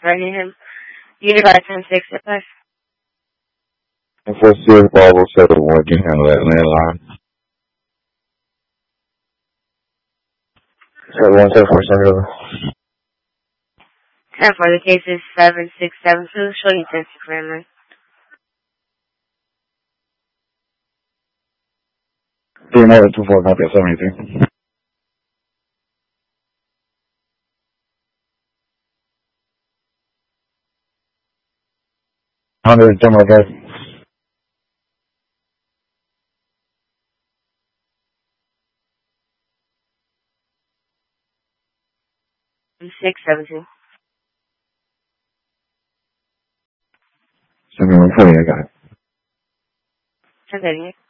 threatening him. Unit 576 at 5. And for Sierra Bravo 71, can handle that landline. 7174 10 for the case is 7672, showing 10 family. Three more 24, copy 73. 100, Timber Drive. 672. 7140, I got it. 1038.